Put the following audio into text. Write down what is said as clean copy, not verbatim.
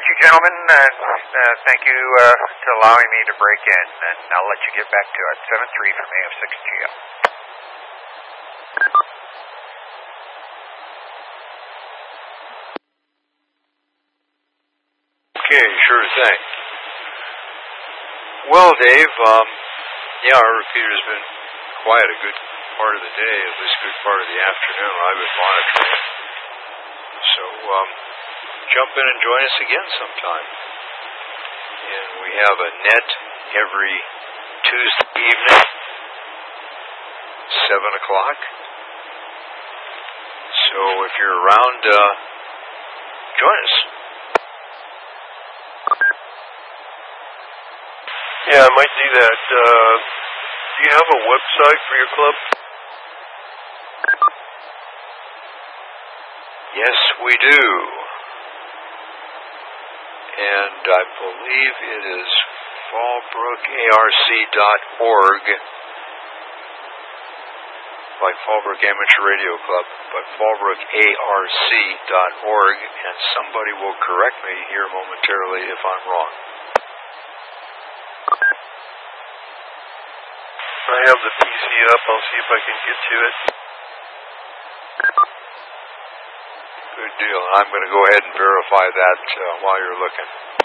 you, gentlemen, and thank you to allowing me to break in, and I'll let you get back to it. 7-3 from AF6GL. Okay, sure thing. Well, Dave, our repeater's been quiet a good part of the day, at least a good part of the afternoon. I've been monitoring it. So, jump in and join us again sometime. And we have a net every Tuesday evening, 7 o'clock. So if you're around, join us. Yeah, I might do that. Do you have a website for your club? Yes, we do. And I believe it is fallbrookarc.org, like Fallbrook Amateur Radio Club, but fallbrookarc.org, and somebody will correct me here momentarily if I'm wrong. I have the PC up. I'll see if I can get to it. Good deal. I'm going to go ahead and verify that while you're looking.